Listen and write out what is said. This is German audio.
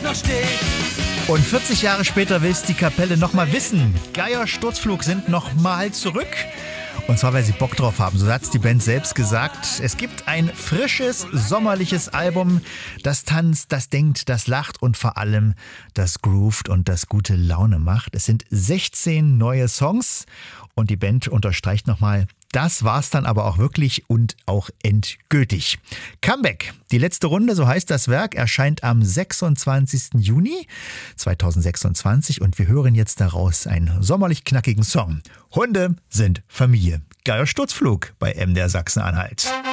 noch steht. Und 40 Jahre später will es die Kapelle nochmal wissen. Geier Sturzflug sind nochmal zurück. Und zwar, weil sie Bock drauf haben. So hat es die Band selbst gesagt. Es gibt ein frisches, sommerliches Album, das tanzt, das denkt, das lacht und vor allem das groovt und das gute Laune macht. Es sind 16 neue Songs und die Band unterstreicht nochmal, das war's dann aber auch wirklich und auch endgültig. Comeback, die letzte Runde, so heißt das Werk, erscheint am 26. Juni 2026 und wir hören jetzt daraus einen sommerlich knackigen Song. Hunde sind Familie. Geier Sturzflug bei MDR Sachsen-Anhalt.